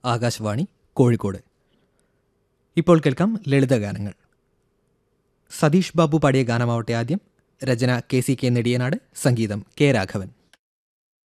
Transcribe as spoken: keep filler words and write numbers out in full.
ആകാശവാണി കോഴിക്കോട്. ഇപ്പോൾ കേൾക്കാം ലളിതഗാനങ്ങൾ. സതീഷ് ബാബു പാടിയ ഗാനമാവട്ടെ ആദ്യം. രചന കെ സി കെ നെടിയനാട്, സംഗീതം കെ രാഘവൻ.